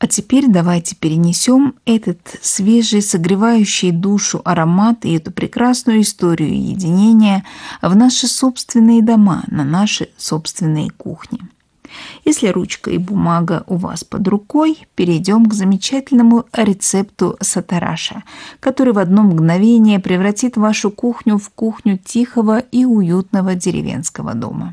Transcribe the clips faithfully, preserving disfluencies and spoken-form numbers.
А теперь давайте перенесем этот свежий, согревающий душу аромат и эту прекрасную историю единения в наши собственные дома, на наши собственные кухни. Если ручка и бумага у вас под рукой, перейдем к замечательному рецепту сатараша, который в одно мгновение превратит вашу кухню в кухню тихого и уютного деревенского дома.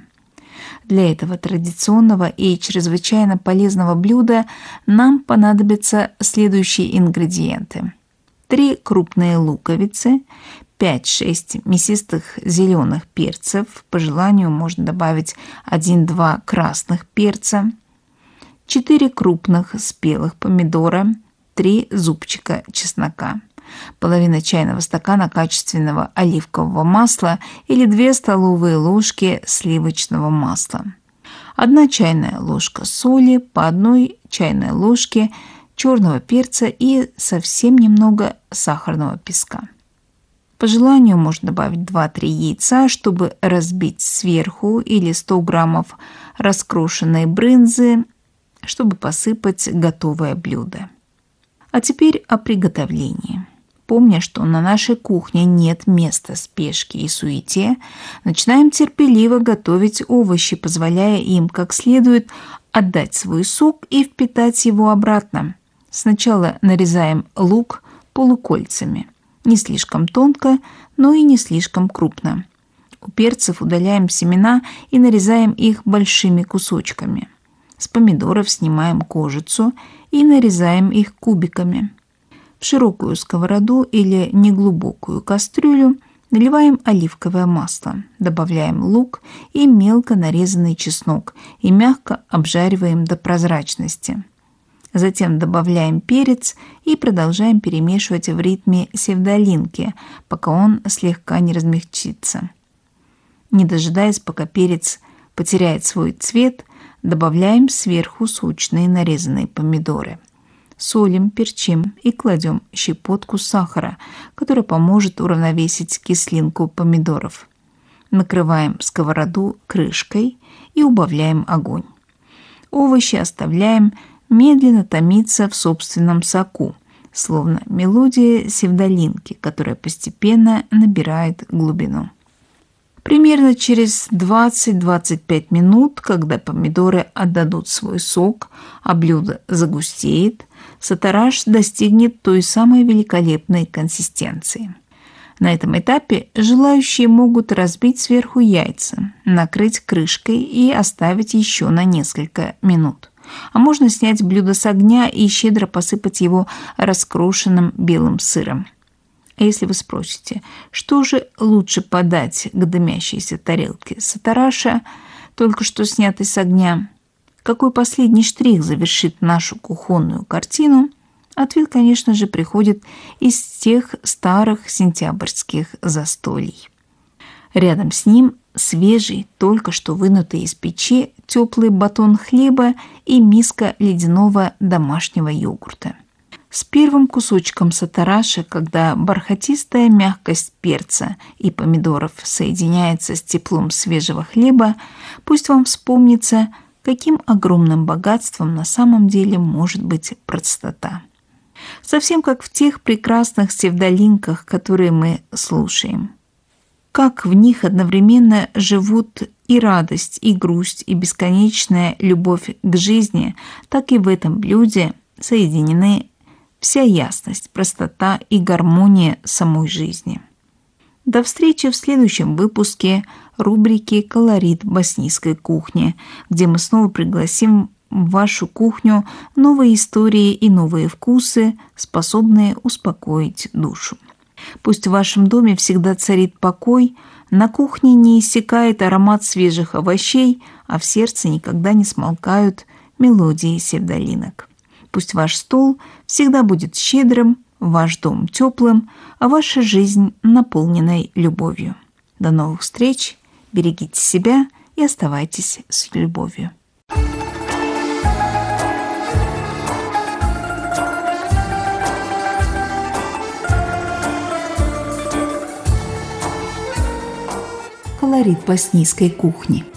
Для этого традиционного и чрезвычайно полезного блюда нам понадобятся следующие ингредиенты. Три крупные луковицы, пять-шесть мясистых зеленых перцев, по желанию можно добавить один-два красных перца, четыре крупных спелых помидора, три зубчика чеснока, половина чайного стакана качественного оливкового масла или две столовые ложки сливочного масла, одна чайная ложка соли, по одной чайной ложке черного перца и совсем немного сахарного песка. По желанию можно добавить два-три яйца, чтобы разбить сверху, или сто граммов раскрошенной брынзы, чтобы посыпать готовое блюдо. А теперь о приготовлении. Помня, что на нашей кухне нет места спешке и суете, начинаем терпеливо готовить овощи, позволяя им как следует отдать свой сок и впитать его обратно. Сначала нарезаем лук полукольцами. Не слишком тонко, но и не слишком крупно. У перцев удаляем семена и нарезаем их большими кусочками. С помидоров снимаем кожицу и нарезаем их кубиками. В широкую сковороду или неглубокую кастрюлю наливаем оливковое масло, добавляем лук и мелко нарезанный чеснок и мягко обжариваем до прозрачности. Затем добавляем перец и продолжаем перемешивать в ритме севдалинки, пока он слегка не размягчится. Не дожидаясь, пока перец потеряет свой цвет, добавляем сверху сочные нарезанные помидоры. Солим, перчим и кладем щепотку сахара, которая поможет уравновесить кислинку помидоров. Накрываем сковороду крышкой и убавляем огонь. Овощи оставляем медленно томиться в собственном соку, словно мелодия севдалинки, которая постепенно набирает глубину. Примерно через двадцать-двадцать пять минут, когда помидоры отдадут свой сок, а блюдо загустеет, сатараш достигнет той самой великолепной консистенции. На этом этапе желающие могут разбить сверху яйца, накрыть крышкой и оставить еще на несколько минут. А можно снять блюдо с огня и щедро посыпать его раскрошенным белым сыром. А если вы спросите, что же лучше подать к дымящейся тарелке сатараша, только что снятой с огня, какой последний штрих завершит нашу кухонную картину, ответ, конечно же, приходит из тех старых сентябрьских застолий. Рядом с ним свежий, только что вынутый из печи, теплый батон хлеба и миска ледяного домашнего йогурта. С первым кусочком сатараша, когда бархатистая мягкость перца и помидоров соединяется с теплом свежего хлеба, пусть вам вспомнится, каким огромным богатством на самом деле может быть простота. Совсем как в тех прекрасных севдалинках, которые мы слушаем. Как в них одновременно живут и радость, и грусть, и бесконечная любовь к жизни, так и в этом блюде соединены вся ясность, простота и гармония самой жизни. До встречи в следующем выпуске рубрики «Колорит боснийской кухни», где мы снова пригласим в вашу кухню новые истории и новые вкусы, способные успокоить душу. Пусть в вашем доме всегда царит покой, на кухне не иссякает аромат свежих овощей, а в сердце никогда не смолкают мелодии севдалинок. Пусть ваш стол всегда будет щедрым, ваш дом теплым, а ваша жизнь наполненной любовью. До новых встреч, берегите себя и оставайтесь с любовью. Колорит боснийской кухни.